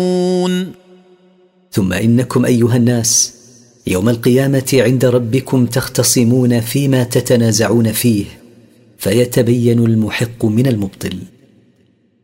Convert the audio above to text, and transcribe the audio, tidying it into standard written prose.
ثم إنكم أيها الناس يوم القيامة عند ربكم تختصمون فيما تتنازعون فيه، فيتبين المحق من المبطل.